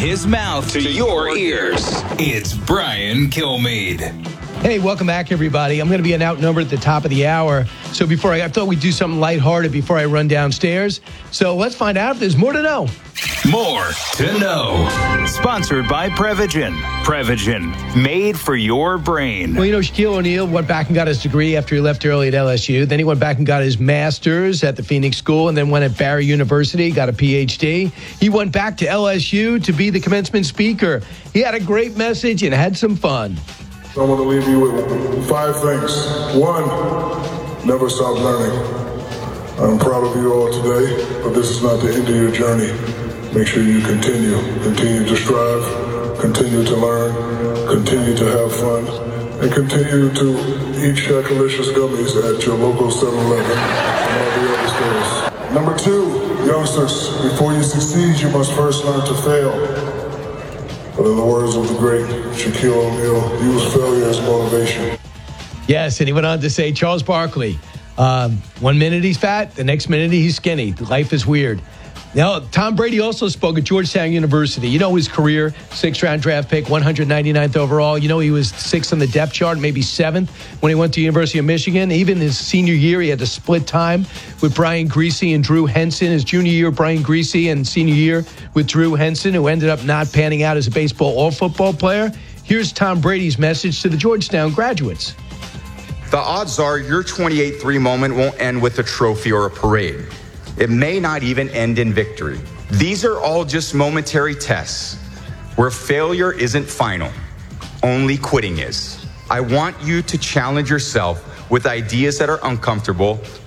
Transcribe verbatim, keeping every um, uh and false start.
his mouth to your ears. It's Brian Kilmeade. Hey, welcome back, everybody. I'm going to be an outnumbered at the top of the hour. So before I, I thought we'd do something lighthearted before I run downstairs. So let's find out if there's more to know. More to know. Sponsored by Prevagen. Prevagen, made for your brain. Well, you know, Shaquille O'Neal went back and got his degree after he left early at L S U. Then he went back and got his master's at the Phoenix School and then went at Barry University, got a P H D. He went back to L S U to be the commencement speaker. He had a great message and had some fun. I want to leave you with five things. One, never stop learning. I'm proud of you all today, but this is not the end of your journey. Make sure you continue. Continue to strive, continue to learn, continue to have fun, and continue to eat Shackalicious gummies at your local seven eleven and all the other stores. Number two, youngsters, before you succeed, you must first learn to fail. But in the words of the great Shaquille O'Neal, use failure as motivation. Yes, and he went on to say, Charles Barkley, um, one minute he's fat, the next minute he's skinny. Life is weird. Now, Tom Brady also spoke at Georgetown University. You know his career, sixth-round draft pick, one hundred ninety-ninth overall. You know he was sixth on the depth chart, maybe seventh when he went to University of Michigan. Even his senior year, he had to split time with Brian Griese and Drew Henson. His junior year, Brian Griese, and senior year with Drew Henson, who ended up not panning out as a baseball or football player. Here's Tom Brady's message to the Georgetown graduates. The odds are your twenty-eight three moment won't end with a trophy or a parade. It may not even end in victory. These are all just momentary tests where failure isn't final, only quitting is. I want you to challenge yourself with ideas that are uncomfortable,